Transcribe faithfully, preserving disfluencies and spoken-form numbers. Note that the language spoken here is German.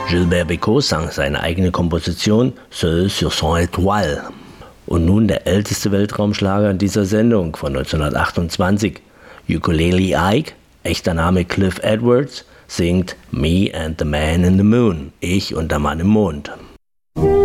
Gilbert Bécaud sang seine eigene Komposition Seul sur son étoile. Und nun der älteste Weltraumschlager in dieser Sendung von neunzehnhundertachtundzwanzig. Ukulele Ike, echter Name Cliff Edwards, singt Me and the Man in the Moon, ich und der Mann im Mond.